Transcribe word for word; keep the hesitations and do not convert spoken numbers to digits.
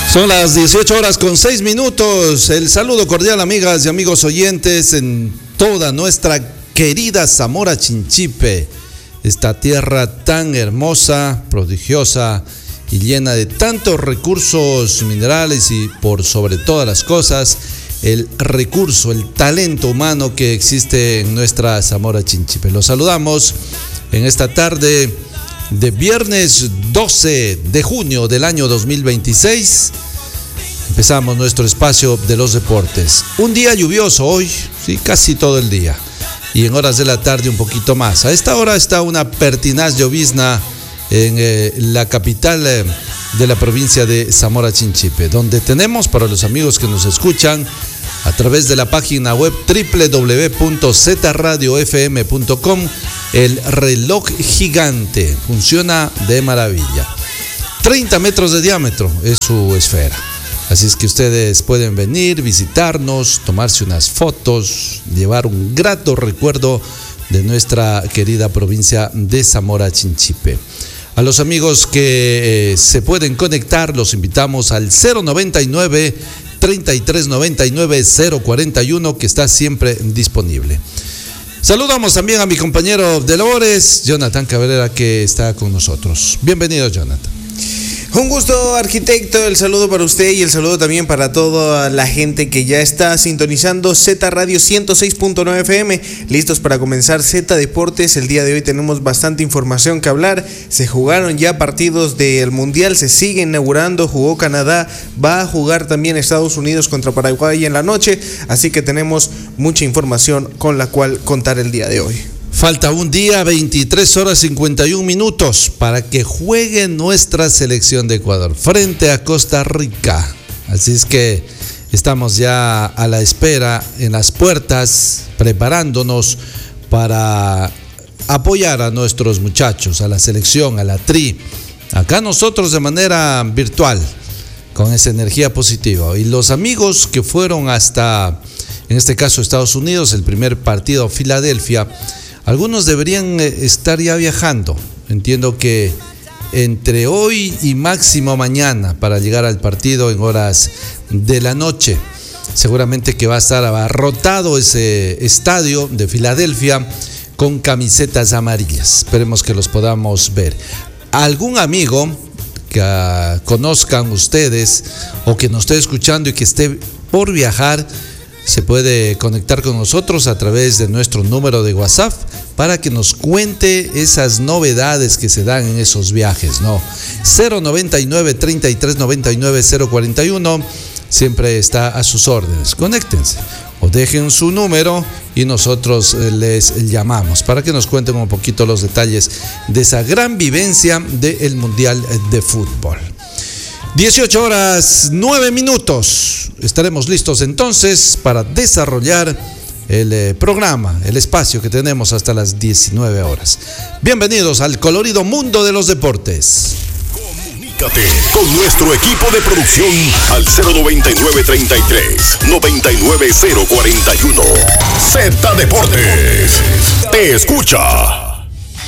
Son las dieciocho horas con seis minutos. El saludo cordial, amigas y amigos oyentes, en toda nuestra querida Zamora Chinchipe, esta tierra tan hermosa, prodigiosa y llena de tantos recursos minerales y, por sobre todas las cosas, el recurso, el talento humano que existe en nuestra Zamora Chinchipe. Los saludamos en esta tarde de viernes doce de junio del año dos mil veintiséis. Empezamos nuestro espacio de los deportes. Un día lluvioso hoy, sí, casi todo el día. Y en horas de la tarde un poquito más. A esta hora está una pertinaz llovizna en eh, la capital eh, de la provincia de Zamora Chinchipe, donde tenemos, para los amigos que nos escuchan a través de la página web doble u doble u doble u punto z radio f m punto com, el reloj gigante funciona de maravilla. treinta metros de diámetro es su esfera. Así es que ustedes pueden venir, visitarnos, tomarse unas fotos, llevar un grato recuerdo de nuestra querida provincia de Zamora Chinchipe. A los amigos que eh, se pueden conectar, los invitamos al cero noventa y nueve, treinta y tres noventa y nueve, cero cuarenta y uno, que está siempre disponible. Saludamos también a mi compañero de labores, Jonathan Cabrera, que está con nosotros. Bienvenido, Jonathan. Un gusto, arquitecto, el saludo para usted y el saludo también para toda la gente que ya está sintonizando Z Radio ciento seis punto nueve F M, listos para comenzar Z Deportes. El día de hoy tenemos bastante información que hablar. Se jugaron ya partidos del Mundial, se sigue inaugurando, jugó Canadá, va a jugar también Estados Unidos contra Paraguay en la noche, así que tenemos mucha información con la cual contar el día de hoy. Falta un día, veintitrés horas cincuenta y un minutos para que juegue nuestra selección de Ecuador frente a Costa Rica. Así es que estamos ya a la espera, en las puertas, preparándonos para apoyar a nuestros muchachos, a la selección, a la tri. Acá nosotros de manera virtual, con esa energía positiva. Y los amigos que fueron hasta, en este caso, Estados Unidos, el primer partido a Filadelfia, algunos deberían estar ya viajando. Entiendo que entre hoy y máximo mañana para llegar al partido en horas de la noche. Seguramente que va a estar abarrotado ese estadio de Filadelfia con camisetas amarillas. Esperemos que los podamos ver. ¿Algún amigo que uh, conozcan ustedes o que nos esté escuchando y que esté por viajar? Se puede conectar con nosotros a través de nuestro número de WhatsApp para que nos cuente esas novedades que se dan en esos viajes, ¿no? cero noventa y nueve, treinta y tres noventa y nueve, cero cuarenta y uno siempre está a sus órdenes. Conéctense o dejen su número y nosotros les llamamos para que nos cuenten un poquito los detalles de esa gran vivencia del Mundial de Fútbol. dieciocho horas nueve minutos. Estaremos listos entonces para desarrollar el eh, programa, el espacio que tenemos hasta las diecinueve horas. Bienvenidos al colorido mundo de los deportes. Comunícate con nuestro equipo de producción al cero noventa y nueve, treinta y tres, noventa y nueve, cero cuarenta y uno. Z Deportes te escucha.